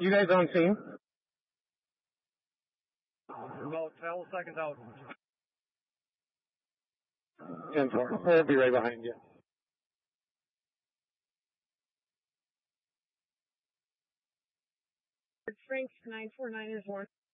You guys on scene? About 12 seconds out. 10-4. We'll be right behind you. Frank 949 is 1.